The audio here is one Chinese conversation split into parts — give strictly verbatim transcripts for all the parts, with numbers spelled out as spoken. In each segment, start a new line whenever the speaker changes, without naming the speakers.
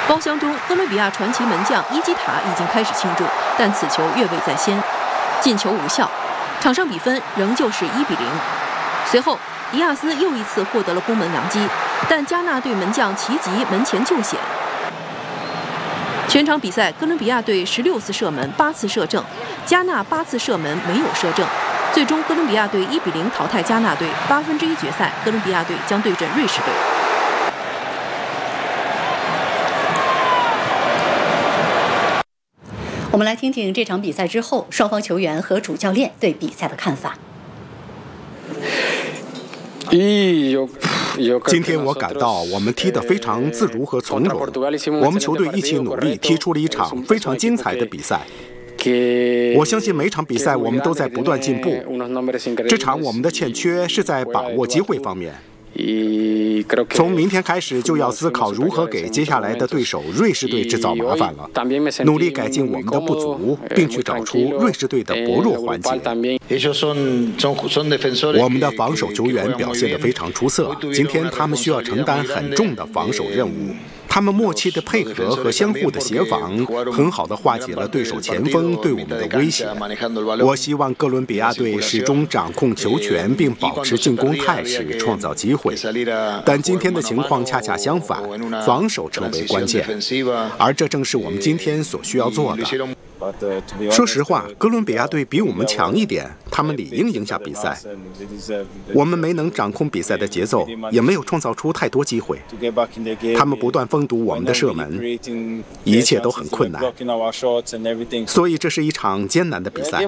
包厢中，哥伦比亚传奇门将伊基塔已经开始庆祝，但此球越位在先，进球无效，场上比分仍旧是一比零。随后，迪亚斯又一次获得了攻门良机，但加纳队门将齐吉门前救险。全场比赛，哥伦比亚队十六次射门，八次射正，加纳八次射门没有射正。最终，哥伦比亚队一比零淘汰加纳队，八分之一决赛，哥伦比亚队将对阵瑞士队。
我们来听听这场比赛之后双方球员和主教练对比赛的看法。
今天我感到我们踢得非常自如和从容，我们球队一起努力，踢出了一场非常精彩的比赛。我相信每场比赛我们都在不断进步。这场我们的欠缺是在把握机会方面。从明天开始就要思考如何给接下来的对手瑞士队制造麻烦了，努力改进我们的不足，并去找出瑞士队的薄弱环节。我们的防守球员表现得非常出色，今天他们需要承担很重的防守任务。他们默契的配合和相互的协防，很好地化解了对手前锋对我们的威胁。我希望哥伦比亚队始终掌控球权，并保持进攻态势，创造机会。但今天的情况恰恰相反，防守成为关键，而这正是我们今天所需要做的。说实话，哥伦比亚队比我们强一点，他们理应赢下比赛。我们没能掌控比赛的节奏，也没有创造出太多机会。他们不断封堵我们的射门，一切都很困难。所以这是一场艰难的比赛。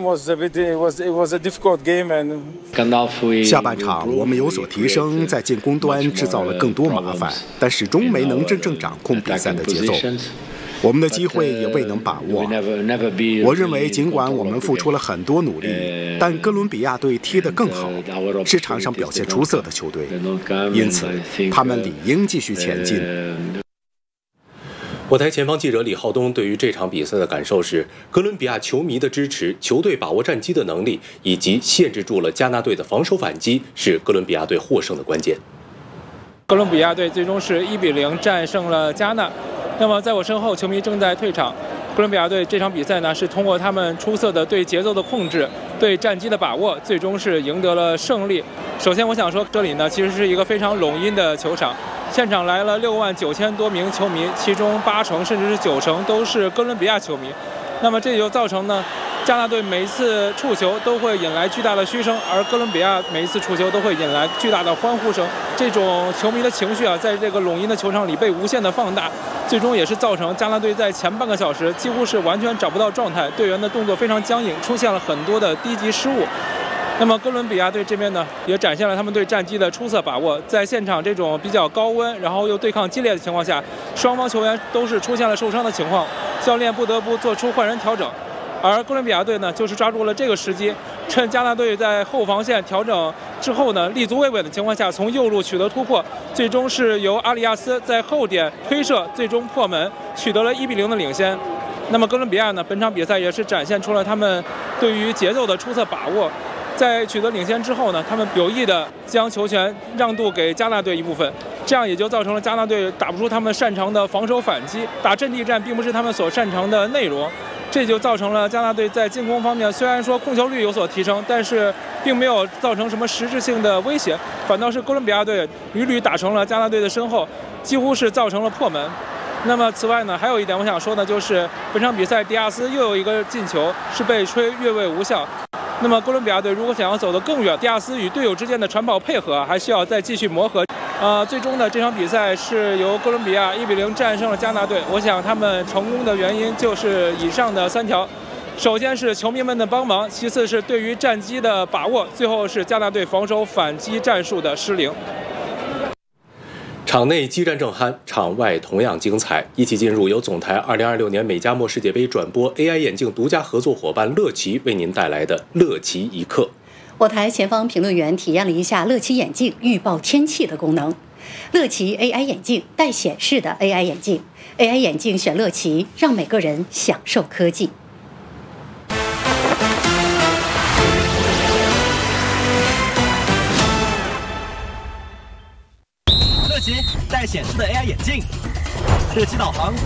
下半场我们有所提升，在进攻端制造了更多麻烦，但始终没能真正掌控比赛的节奏。我们的机会也未能把握。我认为，尽管我们付出了很多努力，但哥伦比亚队踢得更好，是场上表现出色的球队，因此他们理应继续前进。
我台前方记者李浩东对于这场比赛的感受是：哥伦比亚球迷的支持、球队把握战机的能力，以及限制住了加纳队的防守反击，是哥伦比亚队获胜的关键。
哥伦比亚队最终是一比零战胜了加纳。那么在我身后，球迷正在退场。哥伦比亚队这场比赛呢，是通过他们出色的对节奏的控制、对战机的把握，最终是赢得了胜利。首先，我想说，这里呢其实是一个非常拢音的球场，现场来了六万九千多名球迷，其中八成甚至是九成都是哥伦比亚球迷。那么这也就造成呢，加纳队每一次触球都会引来巨大的嘘声，而哥伦比亚每一次触球都会引来巨大的欢呼声。这种球迷的情绪啊，在这个拢音的球场里被无限的放大，最终也是造成加纳队在前半个小时几乎是完全找不到状态，队员的动作非常僵硬，出现了很多的低级失误。那么哥伦比亚队这边呢，也展现了他们对战机的出色把握。在现场这种比较高温，然后又对抗激烈的情况下，双方球员都是出现了受伤的情况，教练不得不做出换人调整。而哥伦比亚队呢，就是抓住了这个时机，趁加纳队在后防线调整之后呢，立足未稳的情况下，从右路取得突破，最终是由阿里亚斯在后点推射，最终破门，取得了一比零的领先。那么哥伦比亚呢，本场比赛也是展现出了他们对于节奏的出色把握。在取得领先之后呢，他们有意的将球权让渡给加纳队一部分，这样也就造成了加纳队打不出他们擅长的防守反击，打阵地战并不是他们所擅长的内容。这就造成了加纳队在进攻方面虽然说控球率有所提升，但是并没有造成什么实质性的威胁，反倒是哥伦比亚队屡屡打成了加纳队的身后，几乎是造成了破门。那么此外呢，还有一点我想说的就是，本场比赛迪亚斯又有一个进球是被吹越位无效。那么哥伦比亚队如果想要走得更远，迪亚斯与队友之间的传跑配合还需要再继续磨合。呃，最终呢，这场比赛是由哥伦比亚一比零战胜了加纳队。我想他们成功的原因就是以上的三条：首先是球迷们的帮忙，其次是对于战机的把握，最后是加纳队防守反击战术的失灵。
场内激战正酣，场外同样精彩。一起进入由总台二零二六年美加墨世界杯转播 A I 眼镜独家合作伙伴乐奇为您带来的乐奇一刻。
我台前方评论员体验了一下乐奇眼镜预报天气的功能。乐奇 A I 眼镜带显示的 A I 眼镜 ，A I 眼镜选乐奇，让每个人享受科技。
乐奇带显示的 A I 眼镜，乐奇导航。